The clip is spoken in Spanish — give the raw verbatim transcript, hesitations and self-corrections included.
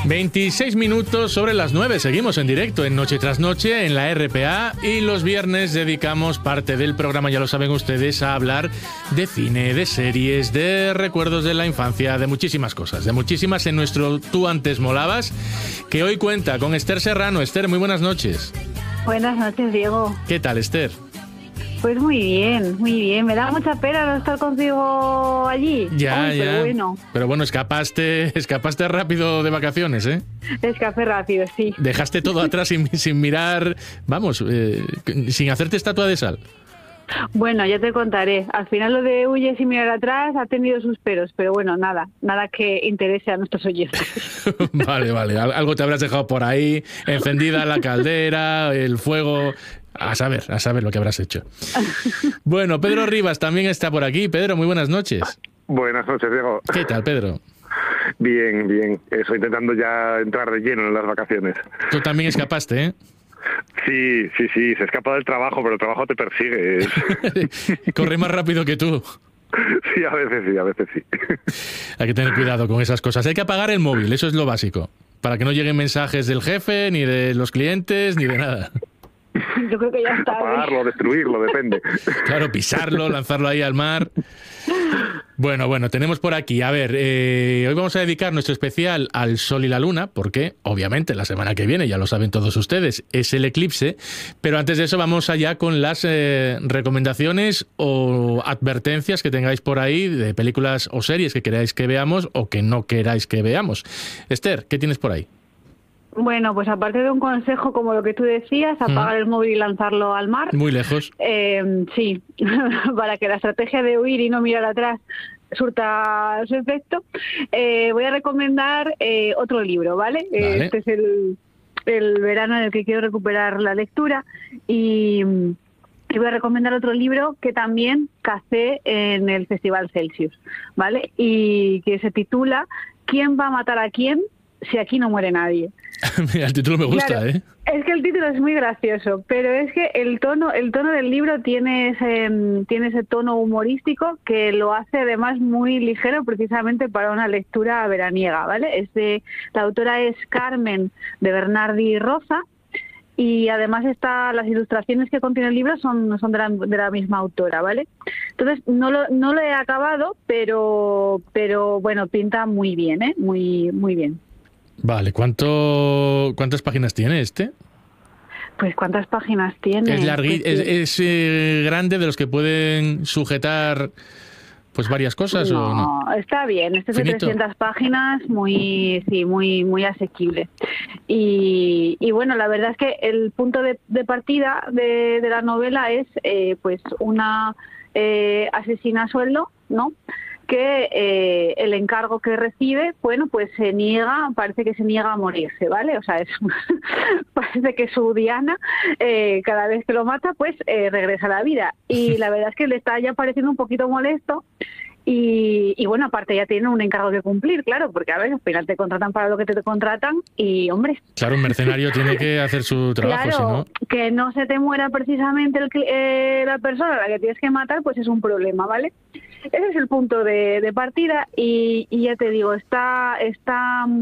veintiséis minutos sobre las nueve. Seguimos en directo en Noche tras Noche en la R P A y los viernes dedicamos parte del programa, ya lo saben ustedes, a hablar de cine, de series, de recuerdos de la infancia, de muchísimas cosas, de muchísimas en nuestro Tú Antes Molabas, que hoy cuenta con Esther Serrano. Esther, muy buenas noches. Buenas noches, Diego. ¿Qué tal, Esther? Pues muy bien, muy bien. Me da mucha pena no estar contigo allí. Ya, Uy, ya. Pero bueno. Pero bueno, escapaste, escapaste rápido de vacaciones, ¿eh? Escapé rápido, sí. Dejaste todo atrás sin, sin mirar, vamos, eh, sin hacerte estatua de sal. Bueno, ya te contaré. Al final lo de huye sin mirar atrás ha tenido sus peros, pero bueno, nada, nada que interese a nuestros oyentes. Vale, vale. Algo te habrás dejado por ahí, encendida la caldera, el fuego. A saber, a saber lo que habrás hecho. Bueno, Pedro Rivas también está por aquí. Pedro, muy buenas noches. Buenas noches, Diego. ¿Qué tal, Pedro? Bien, bien. Estoy intentando ya entrar de lleno en las vacaciones. Tú también escapaste, ¿eh? Sí, sí, sí. Se escapa del trabajo, pero el trabajo te persigue. Corre más rápido que tú. Sí, a veces sí, a veces sí. Hay que tener cuidado con esas cosas. Hay que apagar el móvil, eso es lo básico. Para que no lleguen mensajes del jefe, ni de los clientes, ni de nada. Yo creo que ya está. Apagarlo, destruirlo, depende. Claro, pisarlo, lanzarlo ahí al mar. Bueno, bueno, tenemos por aquí, a ver, eh, hoy vamos a dedicar nuestro especial al Sol y la Luna, porque obviamente la semana que viene, ya lo saben todos ustedes, es el eclipse, pero antes de eso vamos allá con las eh, recomendaciones o advertencias que tengáis por ahí de películas o series que queráis que veamos o que no queráis que veamos. Esther, ¿qué tienes por ahí? Bueno, pues aparte de un consejo como lo que tú decías, apagar el móvil y lanzarlo al mar. Muy lejos. Eh, sí, para que la estrategia de huir y no mirar atrás surta su efecto. Eh, voy a recomendar eh, otro libro, ¿vale? Vale. Este es el, el verano en el que quiero recuperar la lectura y, y voy a recomendar otro libro que también cacé en el Festival Celsius, ¿vale? Y que se titula ¿Quién va a matar a quién si aquí no muere nadie? Mira, el título me gusta, claro, ¿eh? Es que el título es muy gracioso, pero es que el tono, el tono del libro tiene ese, tiene ese tono humorístico que lo hace además muy ligero precisamente para una lectura veraniega, ¿vale? Es de, la autora es Carmen de Bernardi Rosa y además está, las ilustraciones que contiene el libro son, son de, la, de la misma autora, ¿vale? Entonces no lo, no lo he acabado, pero, pero bueno, pinta muy bien, ¿eh? Muy, muy bien. Vale, ¿cuánto, ¿cuántas páginas tiene este? Pues ¿cuántas páginas tiene? Es, largui, pues, es, es eh, grande, de los que pueden sujetar pues varias cosas, no, ¿o no? Está bien, este es de ¿Finito? trescientas páginas, muy, sí, muy, muy asequible. Y, y bueno, la verdad es que el punto de, de partida de, de la novela es eh, pues una eh, asesina a sueldo, ¿no? Que eh, el encargo que recibe, bueno, pues se niega, parece que se niega a morirse, ¿vale? O sea, es parece que su Diana, eh, cada vez que lo mata, pues eh, regresa a la vida. Y la verdad es que le está ya pareciendo un poquito molesto. Y, y bueno, aparte ya tiene un encargo que cumplir, claro, porque a ver, al final te contratan para lo que te contratan y, hombre... Claro, un mercenario tiene que hacer su trabajo, claro, si no... que no se te muera precisamente el, eh, la persona a la que tienes que matar, pues es un problema, ¿vale? Ese es el punto de, de partida y, y ya te digo, está, está